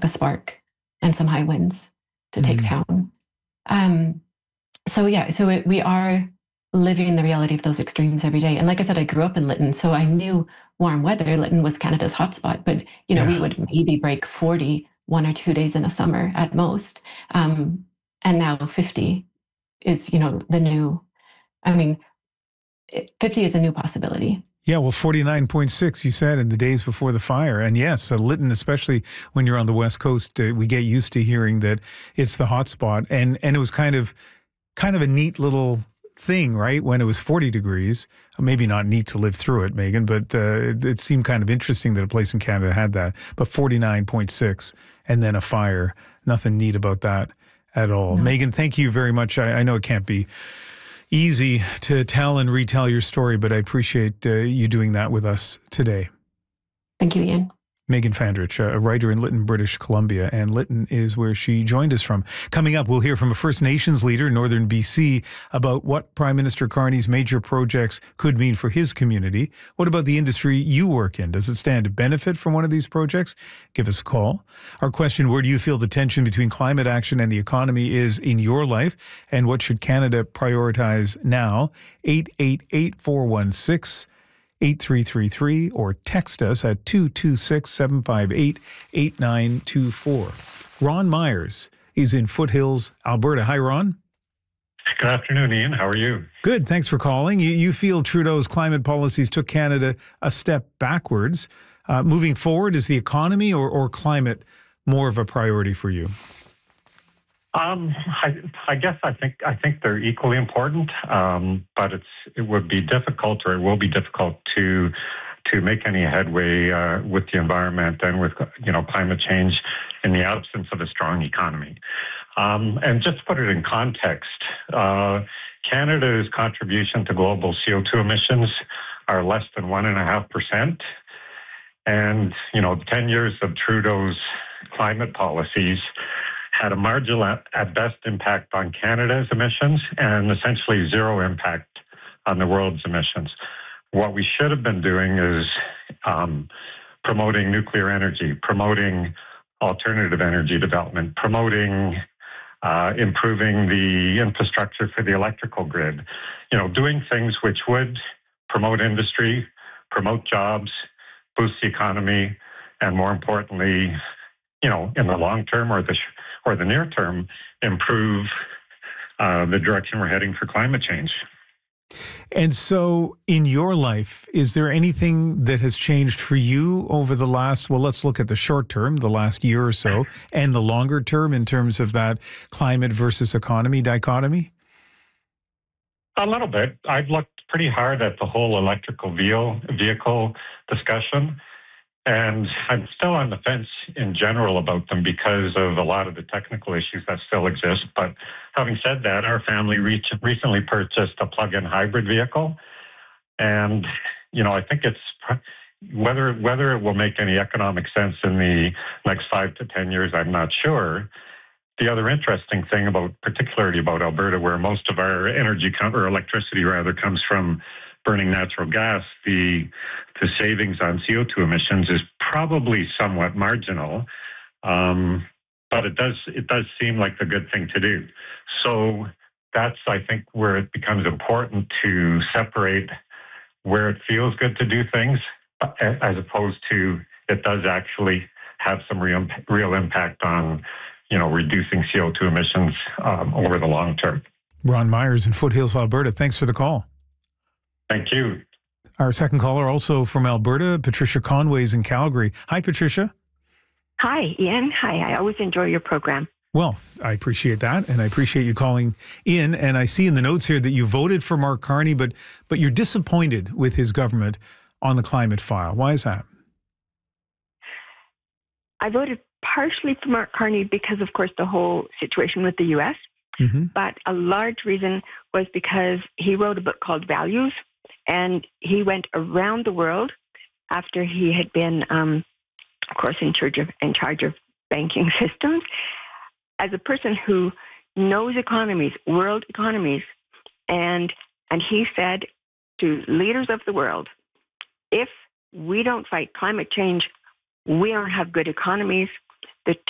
took a spark and some high winds to take Mm. town. We are living the reality of those extremes every day. And like I said, I grew up in Lytton, so I knew warm weather. Lytton was Canada's hotspot, but we Yeah. would maybe break 40 1 or 2 days in a summer at most. And now 50 is, the new, I mean, 50 is a new possibility. Yeah, well, 49.6, you said, in the days before the fire. And yes, Lytton, especially when you're on the West Coast, we get used to hearing that it's the hot spot. And it was kind of a neat little thing, right? When it was 40 degrees, maybe not neat to live through it, Megan, but it seemed kind of interesting that a place in Canada had that. But 49.6 and then a fire, nothing neat about that at all. No. Megan, thank you very much. I know it can't be easy to tell and retell your story, but I appreciate you doing that with us today. Thank you, Ian. Megan Fandrich, a writer in Lytton, British Columbia, and Lytton is where she joined us from. Coming up, we'll hear from a First Nations leader in northern BC about what Prime Minister Carney's major projects could mean for his community. What about the industry you work in? Does it stand to benefit from one of these projects? Give us a call. Our question, where do you feel the tension between climate action and the economy is in your life? And what should Canada prioritize now? 888-416 8333 or text us at 226-758-8924. Ron Myers is in Foothills, Alberta. Hi, Ron. Good afternoon, Ian. How are you? Good. Thanks for calling. You feel Trudeau's climate policies took Canada a step backwards. Moving forward, is the economy or climate more of a priority for you? I guess I think they're equally important, but it would be difficult, or it will be difficult to make any headway with the environment and with climate change in the absence of a strong economy. And just to put it in context, Canada's contribution to global CO2 emissions are less than 1.5%, and 10 years of Trudeau's climate policies had a marginal at best impact on Canada's emissions and essentially zero impact on the world's emissions. What we should have been doing is promoting nuclear energy, promoting alternative energy development, promoting improving the infrastructure for the electrical grid, doing things which would promote industry, promote jobs, boost the economy, and more importantly, in the long term or the near term, improve the direction we're heading for climate change. And so in your life, is there anything that has changed for you over the last, well, let's look at the short term, the last year or so, and the longer term in terms of that climate versus economy dichotomy? A little bit. I've looked pretty hard at the whole electrical vehicle discussion. And I'm still on the fence in general about them because of a lot of the technical issues that still exist. But having said that, our family recently purchased a plug-in hybrid vehicle. And, I think it's whether it will make any economic sense in the next 5 to 10 years, I'm not sure. The other interesting thing particularly about Alberta, where most of our electricity comes from burning natural gas, the savings on CO2 emissions is probably somewhat marginal, but it does seem like the good thing to do. So that's, I think, where it becomes important to separate where it feels good to do things as opposed to it does actually have some real impact on reducing CO2 emissions over the long term. Ron Myers in Foothills, Alberta. Thanks for the call. Thank you. Our second caller, also from Alberta, Patricia Conway's in Calgary. Hi, Patricia. Hi, Ian. Hi. I always enjoy your program. Well, I appreciate that, and I appreciate you calling in. And I see in the notes here that you voted for Mark Carney, but you're disappointed with his government on the climate file. Why is that? I voted partially for Mark Carney because, of course, the whole situation with the U.S., but a large reason was because he wrote a book called Values, and he went around the world after he had been, of course, in charge of banking systems, as a person who knows economies, world economies, and he said to leaders of the world, if we don't fight climate change, we don't have good economies. The